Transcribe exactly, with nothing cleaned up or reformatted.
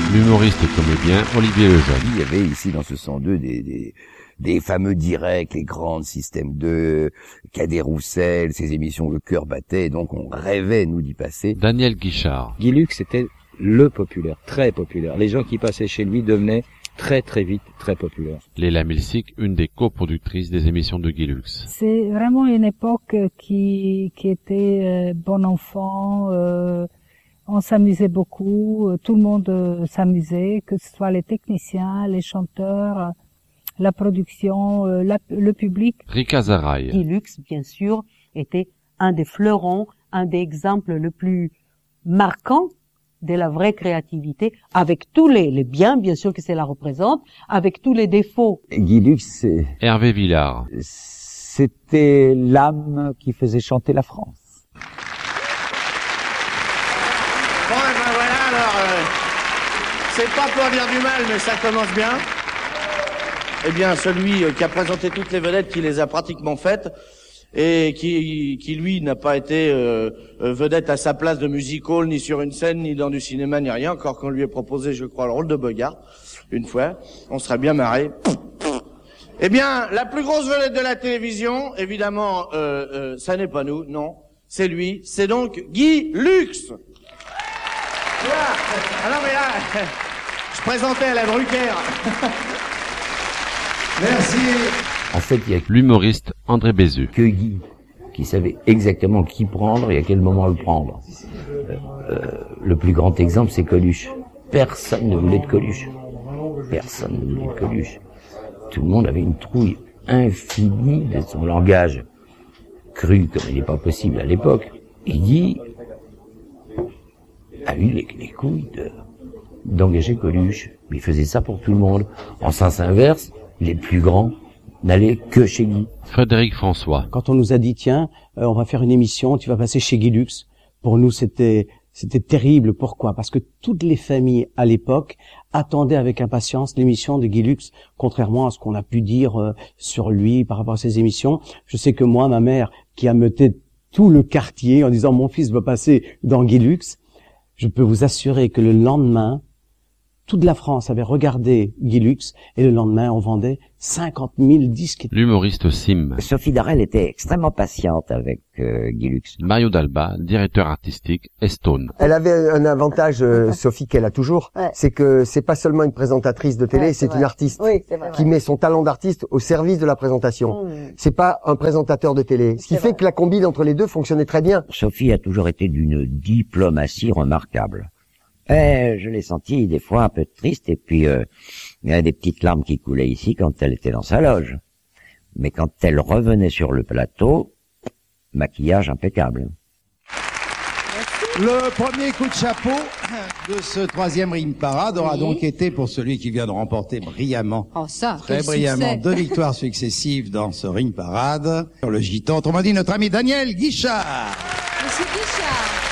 L'humoriste et comédien Olivier Lejeune. Il y avait ici dans ce cent deux des, des, des fameux directs, les grandes Système deux, Cadet Roussel, ces émissions Le Cœur battait, donc on rêvait, nous, d'y passer. Daniel Guichard. Guy Lux était le populaire, très populaire. Les gens qui passaient chez lui devenaient très très vite très populaires. Léla Milsic, une des coproductrices des émissions de Guy Lux. C'est vraiment une époque qui, qui était euh, bon enfant, euh, on s'amusait beaucoup, tout le monde euh, s'amusait, que ce soit les techniciens, les chanteurs, la production, euh, la, le public. Rika Zaraï. Guy Lux, bien sûr, était un des fleurons, un des exemples le plus marquants de la vraie créativité, avec tous les, les biens, bien sûr que cela représente, avec tous les défauts. Guy Lux, Hervé Villard. C'était l'âme qui faisait chanter la France. Bon, et ben voilà, alors, euh, c'est pas pour dire du mal, mais ça commence bien. Eh bien, celui euh, qui a présenté toutes les vedettes, qui les a pratiquement faites, et qui, qui lui, n'a pas été euh, euh, vedette à sa place de music hall, ni sur une scène, ni dans du cinéma, ni rien, encore qu'on lui ait proposé, je crois, le rôle de Bogart, une fois. On serait bien marré. Eh bien, la plus grosse vedette de la télévision, évidemment, euh, euh, ça n'est pas nous, non, c'est lui, c'est donc Guy Lux. Voilà. Ah non, mais là, je présentais à la Drucker. Merci. En fait, il y a l'humoriste André Bézu. Que Guy, qui savait exactement qui prendre et à quel moment le prendre. Euh, euh, le plus grand exemple, c'est Coluche. Personne ne voulait de Coluche. Personne ne voulait de Coluche. Tout le monde avait une trouille infinie de son langage cru, comme il n'est pas possible à l'époque. Et Guy a eu les, les couilles de, d'engager Coluche. Mais il faisait ça pour tout le monde. En sens inverse, les plus grands n'allaient que chez Guy. Frédéric François. Quand on nous a dit, tiens, euh, on va faire une émission, tu vas passer chez Guy Lux, pour nous c'était c'était terrible. Pourquoi? Parce que toutes les familles à l'époque attendaient avec impatience l'émission de Guy Lux, contrairement à ce qu'on a pu dire euh, sur lui par rapport à ses émissions. Je sais que moi, ma mère, qui ameutait tout le quartier en disant mon fils va passer dans Guy Lux, je peux vous assurer que le lendemain, toute la France avait regardé Guy Lux et le lendemain, on vendait cinquante mille disques. L'humoriste Sim. Sophie Darel était extrêmement patiente avec euh, Guy Lux. Mario Dalba, directeur artistique, Estone. Elle avait un avantage, euh, Sophie, qu'elle a toujours, ouais. c'est que c'est pas seulement une présentatrice de télé, ouais, c'est, c'est une artiste oui, c'est vrai, qui ouais. met son talent d'artiste au service de la présentation. Mmh. C'est pas un présentateur de télé. Ce qui c'est fait vrai. que la combine entre les deux fonctionnait très bien. Sophie a toujours été d'une diplomatie remarquable. Eh, je l'ai senti des fois un peu triste, et puis euh, il y a des petites larmes qui coulaient ici quand elle était dans sa loge. Mais quand elle revenait sur le plateau, maquillage impeccable. Le premier coup de chapeau de ce troisième Ring Parade aura oui. donc été pour celui qui vient de remporter brillamment, oh ça, très brillamment, deux victoires successives dans ce Ring Parade. Sur le gitan, autrement dit notre ami Daniel Guichard. Monsieur Guichard.